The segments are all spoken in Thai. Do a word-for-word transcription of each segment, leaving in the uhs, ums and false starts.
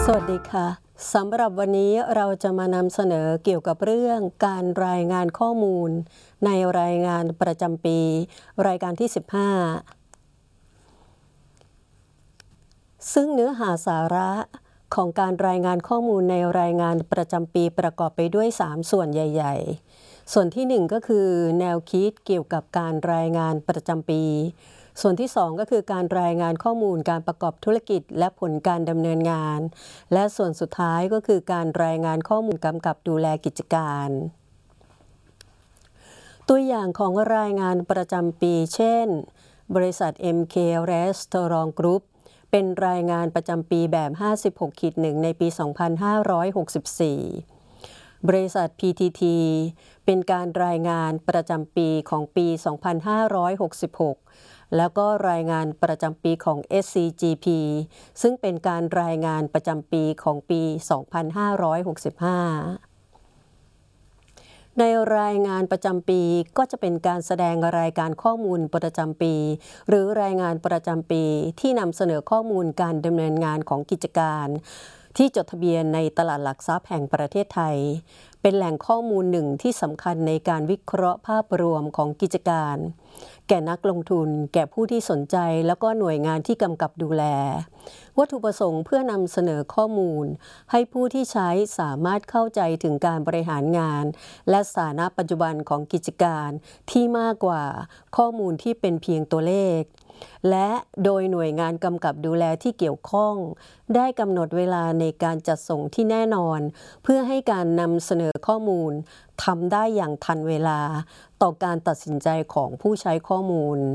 สวัสดีค่ะสำหรับวันนี้เราจะมานำเสนอเกี่ยวกับเรื่องการรายงานข้อมูลในรายงานประจำปีรายการที่สิบห้าซึ่งเนื้อหาสาระของการรายงานข้อมูลในรายงานประจำปีประกอบไปด้วยสามส่วนใหญ่ๆส่วนที่หนึ่งก็คือแนวคิดเกี่ยวกับการรายงานประจำปีส่วนที่สองก็คือการรายงานข้อมูลการประกอบธุรกิจและผลการดำเนินงานและส่วนสุดท้ายก็คือการรายงานข้อมูลกำกับดูแลกิจการตัวอย่างของรายงานประจำปีเช่นบริษัท เอ็ม เค Restaurant Group เป็นรายงานประจำปีแบบ ห้าสิบหก หนึ่ง ในปี สองพันห้าร้อยหกสิบสี่ บริษัท พี ที ที เป็นการรายงานประจำปีของปี สองพันห้าร้อยหกสิบหก แล้วก็รายงานประจำปีของ เอส ซี จี พี ซึ่งเป็นการรายงานประจำปีของปี สองพันห้าร้อยหกสิบห้า ในรายงานประจำปีก็จะเป็นการแสดงรายการข้อมูลประจำปีหรือรายงานประจำปีที่นำเสนอข้อมูลการดำเนินงานของกิจการที่จดทะเบียนในตลาดหลักทรัพย์แห่งประเทศไทยเป็นแหล่งข้อมูลหนึ่งที่สำคัญในการวิเคราะห์ภาพรวมของกิจการแก่นักลงทุนแก่ผู้ที่สนใจแล้วก็หน่วยงานที่กำกับดูแลวัตถุประสงค์เพื่อนำเสนอข้อมูลให้ผู้ที่ใช้สามารถเข้าใจถึงการบริหารงานและสถานะปัจจุบันของกิจการที่มากกว่าข้อมูลที่เป็นเพียงตัวเลขและโดยหน่วยงานกำกับดูแลที่เกี่ยวข้องได้กำหนดเวลาในการจัดส่งที่แน่นอนเพื่อให้การนำเสนอข้อมูลทำได้อย่างทันเวลาต่อการตัดสินใจของผู้ใช้ข้อมูล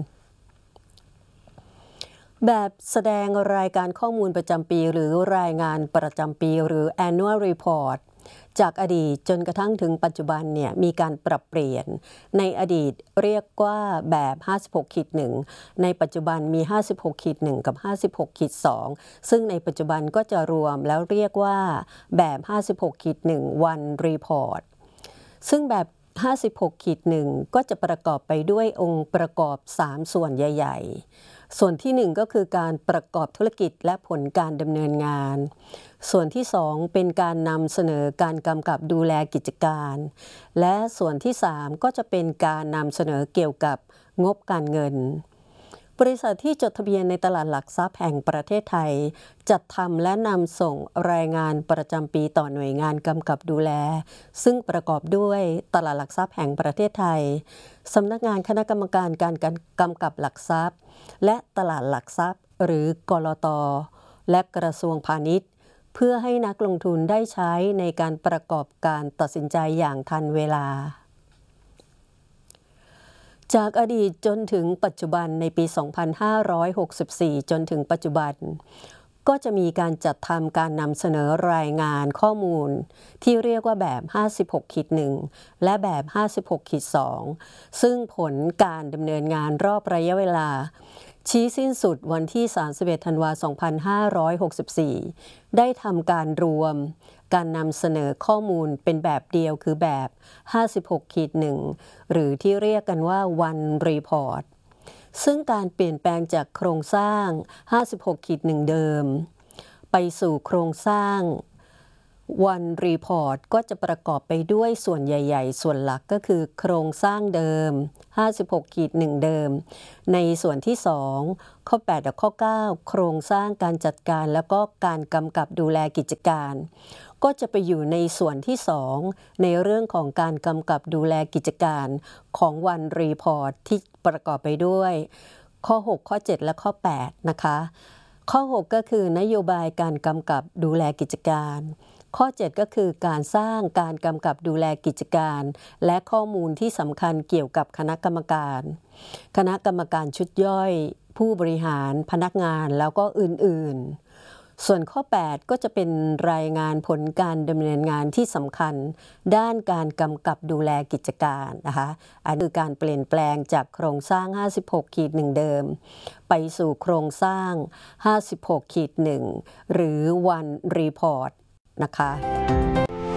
แบบแสดงรายการข้อมูลประจำปีหรือรายงานประจำปีหรือ Annual Report จากอดีตจนกระทั่งถึงปัจจุบันเนี่ยมีการปรับเปลี่ยนในอดีตเรียกว่าแบบ ห้าสิบหก หนึ่ง ในปัจจุบันมี ห้าสิบหก หนึ่ง กับ ห้าสิบหก สอง ซึ่งในปัจจุบันก็จะรวมแล้วเรียกว่าแบบ ห้าสิบหก หนึ่ง One Report ซึ่งแบบ ห้าสิบหก หนึ่ง ก็จะประกอบไปด้วยองค์ประกอบสามส่วนใหญ่ๆส่วนที่หนึ่งก็คือการประกอบธุรกิจและผลการดำเนินงานส่วนที่สองเป็นการนำเสนอการกำกับดูแลกิจการและส่วนที่สามก็จะเป็นการนำเสนอเกี่ยวกับงบการเงินบริษัทที่จดทะเบียนในตลาดหลักทรัพย์แห่งประเทศไทยจัดทำและนำส่งรายงานประจำปีต่อหน่วยงานกำกับดูแลซึ่งประกอบด้วยตลาดหลักทรัพย์แห่งประเทศไทยสำนักงานคณะกรรมการการกำกับหลักทรัพย์และตลาดหลักทรัพย์หรือกลต.และกระทรวงพาณิชย์เพื่อให้นักลงทุนได้ใช้ในการประกอบการตัดสินใจอย่างทันเวลาจากอดีตจนถึงปัจจุบันในปี สองพันห้าร้อยหกสิบสี่ จนถึงปัจจุบันก็จะมีการจัดทำการนำเสนอรายงานข้อมูลที่เรียกว่าแบบ ห้าสิบหก หนึ่ง และแบบ ห้าสิบหก สอง ซึ่งผลการดำเนินงานรอบระยะเวลาชี้สิ้นสุดวันที่ สามสิบเอ็ด ธันวาคม สองพันห้าร้อยหกสิบสี่ ได้ทำการรวมการนำเสนอข้อมูลเป็นแบบเดียวคือแบบ ห้าสิบหก หนึ่ง หรือที่เรียกกันว่า One Report ซึ่งการเปลี่ยนแปลงจากโครงสร้าง ห้าสิบหก หนึ่ง เดิมไปสู่โครงสร้าง One Report ก็จะประกอบไปด้วยส่วนใหญ่ๆส่วนหลักก็คือโครงสร้างเดิม ห้าสิบหก หนึ่ง เดิมในส่วนที่สองข้อแปดและข้อเก้าโครงสร้างการจัดการแล้วก็การกำกับดูแลกิจการก็จะไปอยู่ในส่วนที่สองในเรื่องของการกำกับดูแลกิจการของ One Report ที่ประกอบไปด้วยข้อหกข้อเจ็ดและข้อแปดนะคะข้อหกก็คือนโยบายการกำกับดูแลกิจการข้อเจ็ดก็คือการสร้างการกำกับดูแลกิจการและข้อมูลที่สำคัญเกี่ยวกับคณะกรรมการคณะกรรมการชุดย่อยผู้บริหารพนักงานแล้วก็อื่นๆส่วนข้อแปดก็จะเป็นรายงานผลการดำเนินงานที่สำคัญด้านการกำกับดูแลกิจการนะคะอันคือการเปลี่ยนแปลงจากโครงสร้าง ห้าสิบหก หนึ่ง เดิมไปสู่โครงสร้าง ห้าสิบหก หนึ่ง หรือ One Reportนะคะ